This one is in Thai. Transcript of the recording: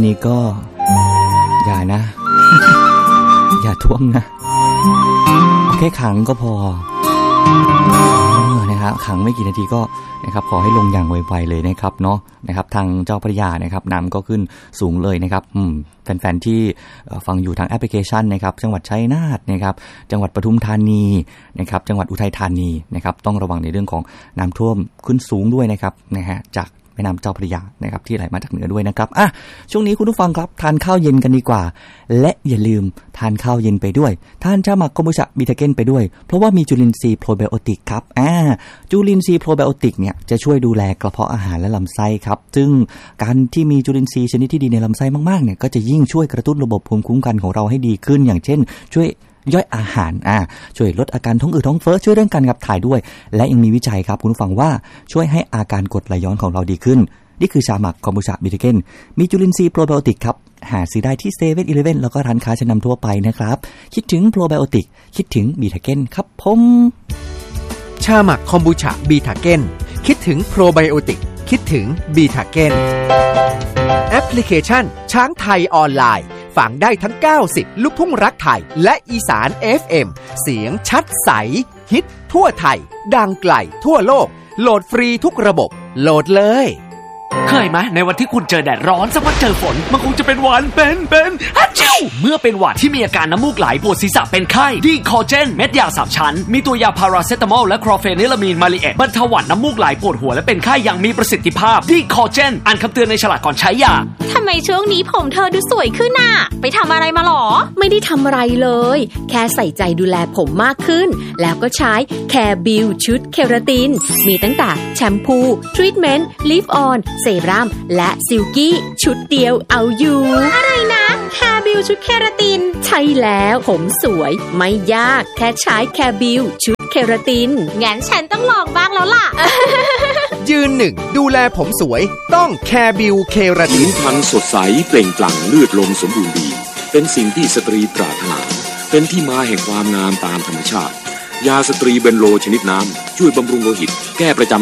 นี่ก็อย่านะ อย่าท่วมนะแค่ขังก็พอนะครับขังไม่กี่นาทีก็นะครับขอให้ลงอย่างไวๆเลยนะครับเนาะนะครับทางเจ้าพระยานะครับน้ำก็ขึ้นสูงเลยนะครับแฟนๆที่ฟังอยู่ทางแอปพลิเคชันนะครับจังหวัดชัยนาทนะครับจังหวัดปทุมธานีนะครับจังหวัดอุทัยธานีนะครับต้องระวังในเรื่องของน้ำท่วมขึ้นสูงด้วยนะครับนะฮะจากแม่น้ำเจ้าพระยานะครับที่ไหลมาจากเหนือด้วยนะครับช่วงนี้คุณผู้ฟังครับทานข้าวเย็นกันดีกว่าและอย่าลืมทานข้าวเย็นไปด้วยทานชาหมักคอมบูชาบิทาเก้นไปด้วยเพราะว่ามีจุลินทรีย์โปรไบโอติกครับจุลินทรีย์โปรไบโอติกเนี่ยจะช่วยดูแลกระเพาะอาหารและลำไส้ครับซึ่งการที่มีจุลินทรีย์ชนิดที่ดีในลำไส้มากๆเนี่ยก็จะยิ่งช่วยกระตุ้นระบบภูมิคุ้มกันของเราให้ดีขึ้นอย่างเช่นช่วยย่อยอาหารช่วยลดอาการท้องอืดท้องเฟ้อช่วยเรื่องการขับถ่ายด้วยและยังมีวิจัยครับคุณผู้ฟังว่าช่วยให้อาการกรดไหลย้อนของเราดีขึ้นนี่คือชาหมักคอมบูชาบิทาเก้นมีจุลินทรีย์โปรไบโอติกครับหาซื้อได้ที่ 7-Eleven แล้วก็ร้านค้าชั้นนำทั่วไปนะครับคิดถึงโปรไบโอติกคิดถึงบิทาเก้นครับผมชาหมักคอมบูชาบิทาเก้นคิดถึงโปรไบโอติกคิดถึงบิทาเก้นแอปพลิเคชันช้างไทยออนไลน์ฟังได้ทั้ง90ลูกทุ่งรักไทยและอีสาน FM เสียงชัดใสฮิตทั่วไทยดังไกลทั่วโลกโหลดฟรีทุกระบบโหลดเลยเคยไหมในวันที่คุณเจอแดดร้อนสักพักเจอฝนมันคงจะเป็นหวัดเป็นฮัจจิวเมื่อเป็นหวัดที่มีอาการน้ำมูกไหลปวดศีรษะเป็นไข้ดีคอเจนเม็ดยา3ชั้นมีตัวยาพาราเซตามอลและคลอเฟนิลามีนมาลีเอตบรรเทาหวัดน้ำมูกไหลปวดหัวและเป็นไข้อย่างมีประสิทธิภาพดีคอเจนอ่านคำเตือนในฉลากก่อนใช้ยาทำไมช่วงนี้ผมเธอดูสวยขึ้นน่ะไปทำอะไรมาหรอไม่ได้ทำอะไรเลยแค่ใส่ใจดูแลผมมากขึ้นแล้วก็ใช้แคร์บิวชุดเคราตินมีตั้งแต่แชมพูทรีทเมนต์ลิฟออนเซรั่มและซิลกี้ชุดเดียวเอาอยู่อะไรนะแคร์บิวชุดเคราตินใช่แล้วผมสวยไม่ยากแค่ใช้แคร์บิวชุดเคราตินงั้นฉันต้องลองบ้างแล้วล่ะยืนหนึ่งดูแลผมสวยต้องแคร์บิวเคราตินผิวพรรณสดใสเปล่งปลั่งเลือดลมสมบูรณ์ดีเป็นสิ่งที่สตรีปรารถนาเป็นที่มาแห่งความงามตามธรรมชาติยาสตรีเบนโลชนิดน้ำช่วยบำรุงโลหิตแก้ประจำ